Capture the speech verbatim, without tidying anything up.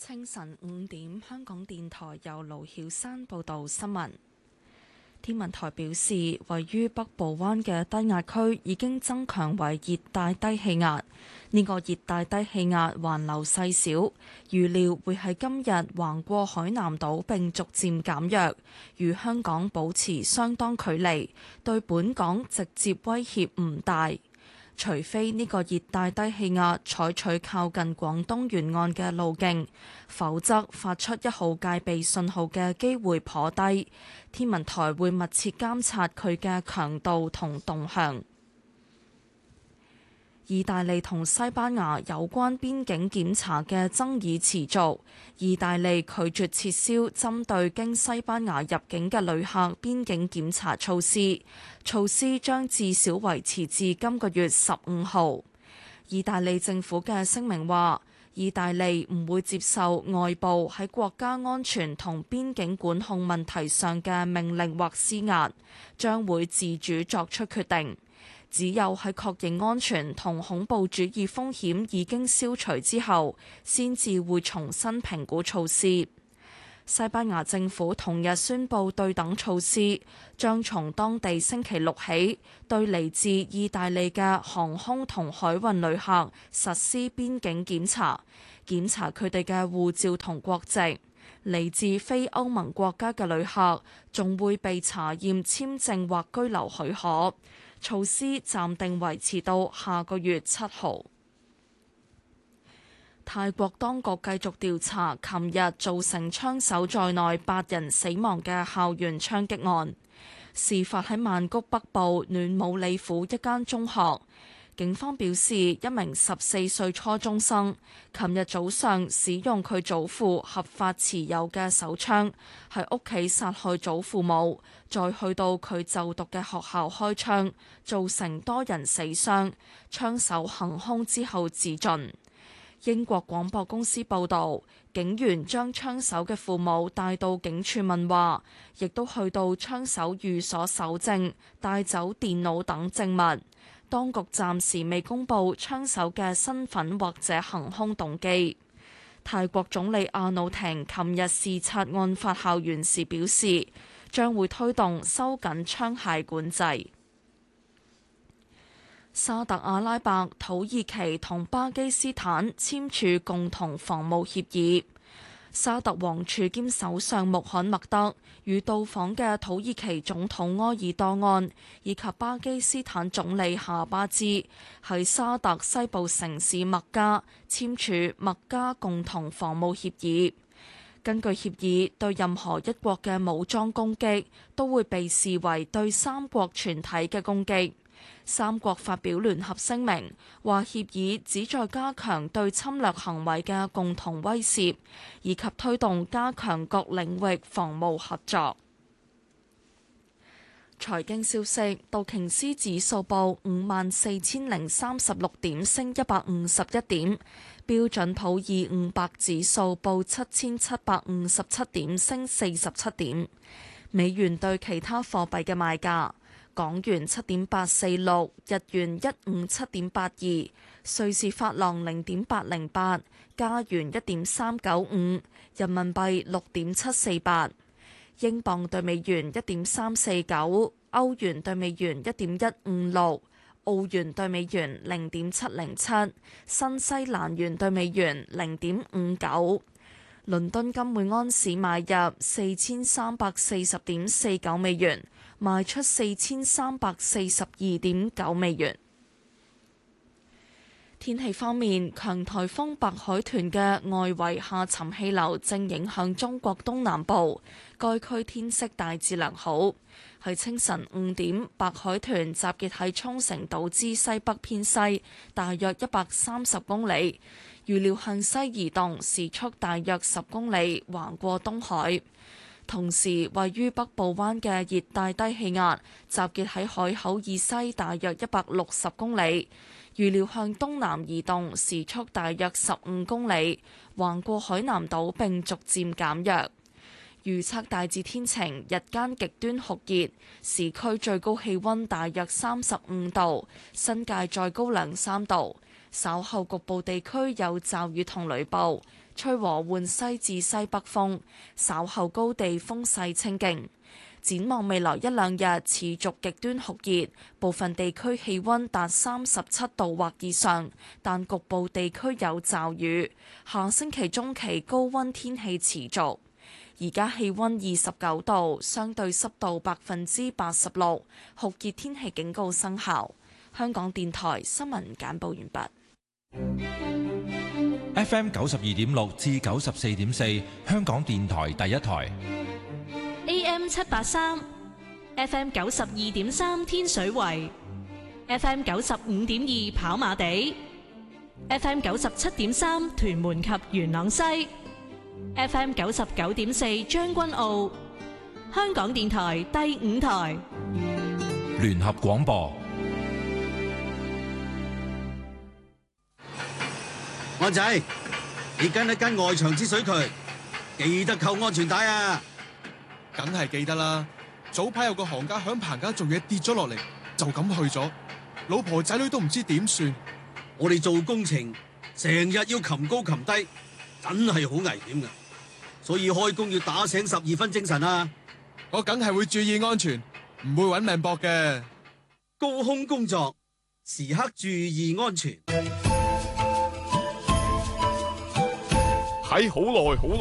清晨五點，香港電台由盧曉山報道新聞。天文台表示，位於北部灣嘅低壓區已經增強為熱帶低氣壓。呢個熱帶低氣壓環流細小，預料會喺今日橫過海南島並逐漸減弱，與香港保持相當距離，對本港直接威脅唔大。除非呢個熱帶低氣壓採取靠近廣東沿岸嘅路徑，否則發出一號戒備信號嘅機會頗低。天文台會密切監察佢嘅強度同動向。意大利同西班牙有關邊境檢查嘅爭議持續，意大利拒絕撤銷針對經西班牙入境嘅旅客邊境檢查措施，措施將至少維持至今個月十五號。意大利政府嘅聲明話，意大利唔會接受外部喺國家安全同邊境管控問題上嘅命令或施壓，將會自主作出決定。只有喺確認安全同恐怖主義風險已經消除之後，先至會重新評估措施。西班牙政府同日宣布對等措施，將從當地星期六起對嚟自意大利嘅航空同海運旅客實施邊境檢查，檢查佢哋嘅護照同國籍。嚟自非歐盟國家嘅旅客仲會被查驗簽證或居留許可。措施暫定維持到下個月七號。泰國當局繼續調查琴日造成槍手在內八人死亡嘅校園槍擊案，事發喺曼谷北部暖武里府一間中學。警方表示，一名十四歲初中生琴日早上使用佢祖父合法持有嘅手槍喺屋企殺害祖父母，再去到佢就讀嘅學校開槍，造成多人死傷。槍手行兇之後自盡。英國廣播公司報導，警員將槍手嘅父母帶到警署問話，亦都去到槍手寓所搜證，帶走電腦等證物。當局暫時未公布槍手嘅身份或者行兇動機。泰國總理阿努廷琴日視察案發校園時表示，將會推動收緊槍械管制。沙特阿拉伯、土耳其同巴基斯坦簽署共同防務協議。沙特王儲兼首相穆罕默德與到訪嘅土耳其總統埃爾多安以及巴基斯坦總理夏巴茲喺沙特西部城市麥加簽署麥加共同防務協議。根據協議，對任何一國嘅武裝攻擊都會被視為對三國全體嘅攻擊。三國發表聯合聲明，話協議旨在加強對侵略行為嘅共同威懾，以及推動加強各領域防務合作。財經消息，道瓊斯指數報五萬四千零三十六點，升一百五十一點；標準普爾五百指數報七千七百五十七點，升四十七點。美元對其他貨幣嘅賣價。港元七點八四六，日元一五七點八二，瑞士法郎零點八零八，加元一點三九五，人民幣六點七四八，英鎊對美元一點三四九，歐元對美元一點一五六，澳元對美元零點七零七，新西蘭元對美元零點五九。倫敦金每安士買入四千三百四十點四九美元，賣出四千三百四十二點九美元。天氣方面，強颱風白海豚嘅外圍下沉氣流正影響中國東南部，該區天色大致良好。喺清晨五點，白海豚集結喺沖繩島之西北偏西，大約一百三十公里，預料向西移動，時速大約十公里，橫過東海。同時，位於北部灣嘅熱帶低氣壓集結喺海口以西大約一百六十公里，預料向東南移動，時速大約十五公里，橫過海南島並逐漸減弱。預測大致天晴，日間極端酷熱，市區最高氣溫大約三十五度，新界再高兩三度。 稍後局部地區有驟雨同雷暴，吹和緩西至西北風，稍後高地風勢清勁。展望未來一兩日持續極端酷熱，部分地區氣溫達三十七度或以上，但局部地區有驟雨。下星期中期高溫天氣持續。而家氣溫二十九度，相對濕度百分之八十六，酷熱天氣警告生效。香港電台新聞簡報完畢。F M 九十二點六至九十四點四，香港電台第一台。 A M 七八三 ，F M 九十二點三天水圍 ，F M 九十五點二跑馬地 ，F M 九十七點三屯門及元朗西 ，F M 九十九點四將軍澳，香港電台第五台聯合廣播。 安仔，你跟一跟外牆之水渠，記得扣安全帶啊！ 梗係記得啦！早排有個行家響棚架做嘢跌咗落嚟，就咁去咗，老婆仔女都唔知點算。 我哋做工程成日要擒高擒低，真係好危險㗎，所以開工要打醒十二分精神啊！ 我梗係會注意安全，唔會搵命搏嘅。 高空工作時刻注意安全。 喺好耐好耐